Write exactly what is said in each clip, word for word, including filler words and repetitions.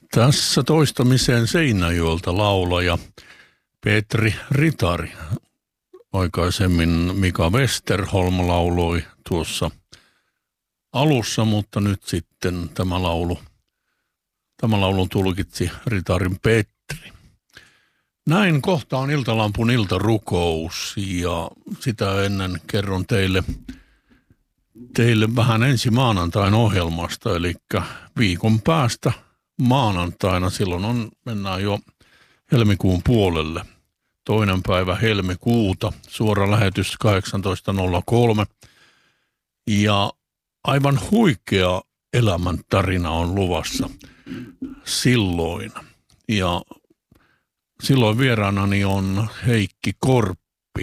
Tässä toistamiseen Seinäjoelta laulaja Petri Ritari. Aikaisemmin Mika Westerholm lauloi tuossa alussa, mutta nyt sitten tämä laulu, tämä laulu tulkitsi Ritarin Petri. Näin kohta on Iltalampun iltarukous ja sitä ennen kerron teille, teille vähän ensi maanantain ohjelmasta, eli viikon päästä maanantaina, silloin on, mennään jo helmikuun puolelle. Toinen päivä helmikuuta, suora lähetys kahdeksantoista nolla kolme. Ja aivan huikea elämäntarina on luvassa silloin. Ja silloin vieraanani on Heikki Korppi.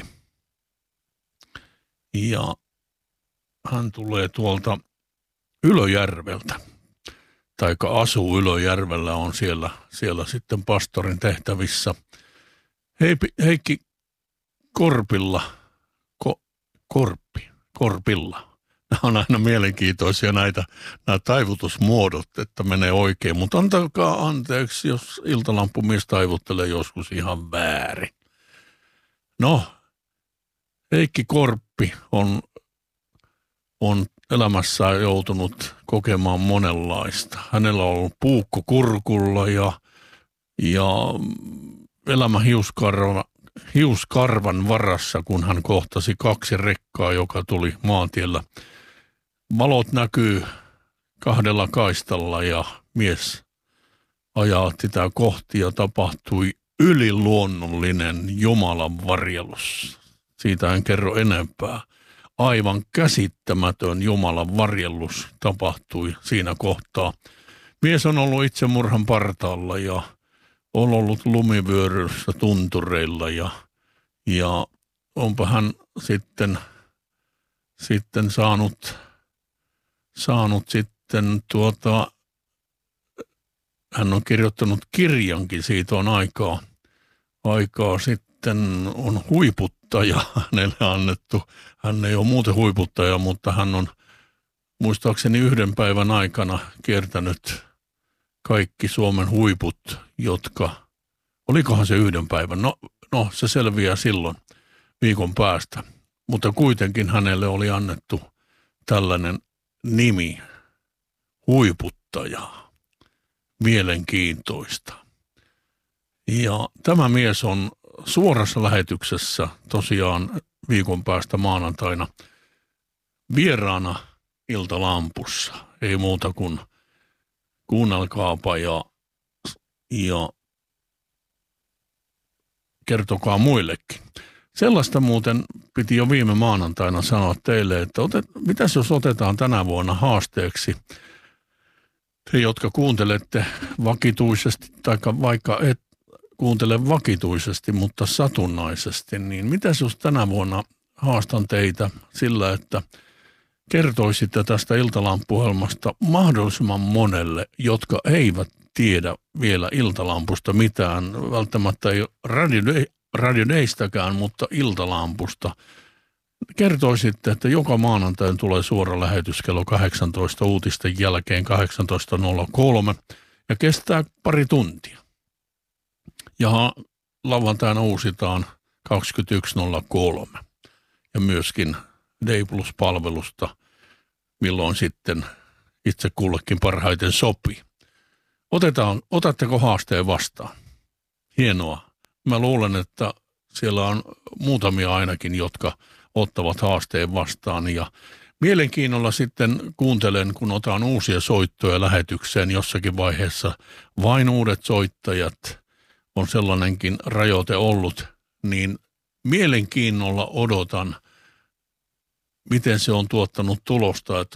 Ja hän tulee tuolta Ylöjärveltä. Taika asuu Ylöjärvellä, on siellä, siellä sitten pastorin tehtävissä. Hei, Heikki Korpilla, Ko, Korppi, Korpilla. Nämä on aina mielenkiintoisia näitä, nämä taivutusmuodot, että menee oikein. Mutta antakaa anteeksi, jos Iltalampumies taivuttelee joskus ihan väärin. No, Heikki Korppi on, on elämässään joutunut kokemaan monenlaista. Hänellä on ollut puukko kurkulla ja, ja elämä hiuskarva, hiuskarvan varassa, kun hän kohtasi kaksi rekkaa, joka tuli maantiellä. Valot näkyy kahdella kaistalla ja mies ajaa sitä kohti ja tapahtui yliluonnollinen Jumalan varjelus. Siitä en kerro enempää. Aivan käsittämätön Jumalan varjelus tapahtui siinä kohtaa. Mies on ollut itsemurhan partaalla ja on ollut lumivyöryssä tuntureilla ja, ja onpa hän sitten, sitten saanut, saanut sitten tuota, hän on kirjoittanut kirjankin, siitä on aikaa, aikaa sitten on huiputtaja hänelle annettu. Hän ei ole muuten huiputtaja, mutta hän on muistaakseni yhden päivän aikana kiertänyt kaikki Suomen huiput, jotka, olikohan se yhden päivän, no, no se selviää silloin viikon päästä, mutta kuitenkin hänelle oli annettu tällainen nimi, huiputtaja, mielenkiintoista. Ja tämä mies on suorassa lähetyksessä tosiaan viikon päästä maanantaina vieraana Iltalampussa, ei muuta kuin kuunnelkaapa ja, ja kertokaa muillekin. Sellaista muuten piti jo viime maanantaina sanoa teille, että otet, mitäs jos otetaan tänä vuonna haasteeksi te, jotka kuuntelette vakituisesti, tai vaikka et kuuntele vakituisesti, mutta satunnaisesti, niin mitäs jos tänä vuonna haastan teitä sillä, että kertoisitte tästä Iltalampu-ohjelmasta mahdollisimman monelle, jotka eivät tiedä vielä Iltalampusta mitään, välttämättä ei radiodeistäkään, mutta Iltalampusta. Kertoisitte, että joka maanantain tulee suora lähetys kello kahdeksantoista uutisten jälkeen kahdeksantoista nolla kolme ja kestää pari tuntia. Ja lauantaina uusitaan kaksikymmentäyksi nolla kolme ja myöskin D Plus-palvelusta, milloin sitten itse kullekin parhaiten sopii. Otetaan, otatteko haasteen vastaan? Hienoa. Mä luulen, että siellä on muutamia ainakin, jotka ottavat haasteen vastaan. Ja mielenkiinnolla sitten kuuntelen, kun otan uusia soittoja lähetykseen jossakin vaiheessa. Vain uudet soittajat on sellainenkin rajoite ollut, niin mielenkiinnolla odotan, miten se on tuottanut tulosta, että